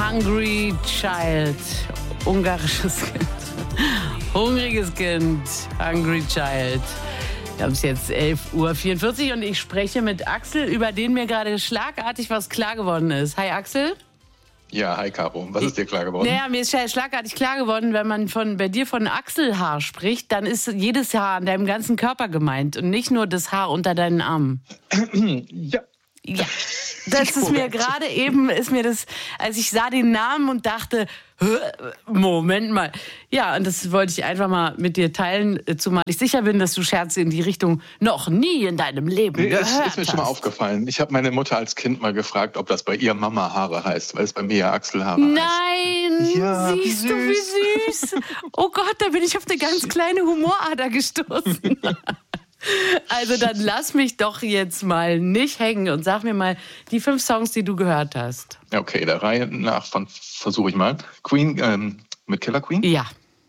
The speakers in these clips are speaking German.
Hungry Child. Ungarisches Kind. Hungriges Kind. Hungry Child. Wir haben es jetzt 11:44 Uhr und ich spreche mit Axel, über den mir gerade schlagartig was klar geworden ist. Hi Axel. Ja, hi Caro. Was ist dir klar geworden? Naja, mir ist schlagartig klar geworden, wenn man bei dir von Achselhaar spricht, dann ist jedes Haar an deinem ganzen Körper gemeint und nicht nur das Haar unter deinen Armen. Ja. Ja, das ist mir gerade eben, als ich sah den Namen und dachte, Moment mal. Ja, und das wollte ich einfach mal mit dir teilen, zumal ich sicher bin, dass du Scherze in die Richtung noch nie in deinem Leben gehört hast. Ist mir schon mal aufgefallen. Ich habe meine Mutter als Kind mal gefragt, ob das bei ihr Mama Haare heißt, weil es bei mir ja Achselhaare heißt. Nein, ja, siehst du, wie süß. Oh Gott, da bin ich auf eine ganz kleine Humorader gestoßen. Also dann lass mich doch jetzt mal nicht hängen und sag mir mal die 5 Songs, die du gehört hast. Okay, der Reihe nach versuche ich mal. Queen mit Killer Queen? Ja.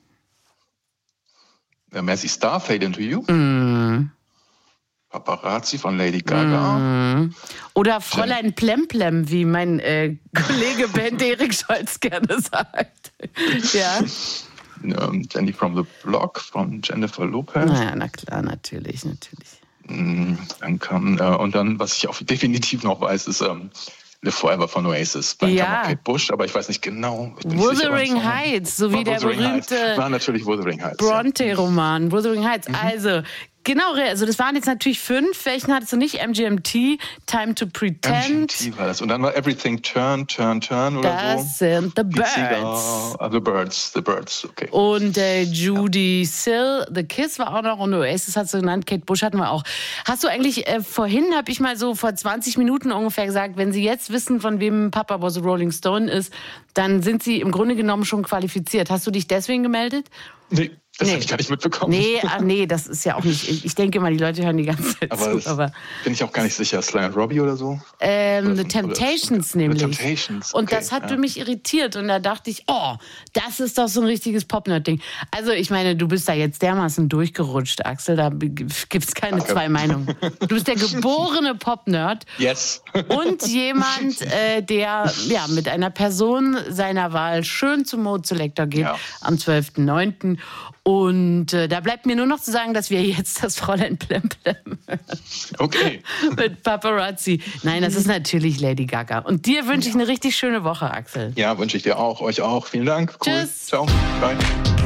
Mazzy Star, Fade Into You. Mm. Paparazzi von Lady Gaga. Mm. Oder Fräulein Plemplem, wie mein Kollege Ben Erik Scholz gerne sagt. Ja. Jenny from the Block von Jennifer Lopez. Naja, na klar, natürlich. Dann kam, und dann, was ich auch definitiv noch weiß, ist Live Forever von Oasis. Dann kam auch Kate Bush, aber ich weiß nicht genau. Wuthering Heights, so wie der berühmte war natürlich Wuthering Heights, Bronte-Roman, Wuthering Heights. Also, genau, also das waren jetzt natürlich 5. Welchen hattest du nicht? MGMT, Time to Pretend. MGMT war das. Und dann war Everything Turn oder so. Das sind The Birds. The Birds, okay. Und Judy Sill, The Kiss war auch noch und Oasis hast du genannt, Kate Bush hatten wir auch. Hast du eigentlich, vorhin habe ich mal so vor 20 Minuten ungefähr gesagt, wenn Sie jetzt wissen, von wem Papa Was a Rolling Stone ist, dann sind Sie im Grunde genommen schon qualifiziert. Hast du dich deswegen gemeldet? Nee. Das habe ich gar nicht mitbekommen. Nee, das ist ja auch nicht. Ich denke mal, die Leute hören die ganze Zeit zu. Aber bin ich auch gar nicht sicher. Sly and Robbie oder so? The Temptations nämlich. The Temptations. Okay, und das hat mich irritiert. Und da dachte ich, das ist doch so ein richtiges Pop-Nerd-Ding. Also ich meine, du bist da jetzt dermaßen durchgerutscht, Axel. Da gibt's keine zwei Meinungen. Du bist der geborene Pop-Nerd. Yes. Und jemand, der mit einer Person seiner Wahl schön zum Mode Selector geht am 12.09. Und da bleibt mir nur noch zu sagen, dass wir jetzt das Fräulein Plemplem hören. Okay. Mit Paparazzi. Nein, das ist natürlich Lady Gaga. Und dir wünsche ich eine richtig schöne Woche, Axel. Ja, wünsche ich dir auch. Euch auch. Vielen Dank. Cool. Tschüss. Ciao. Bye.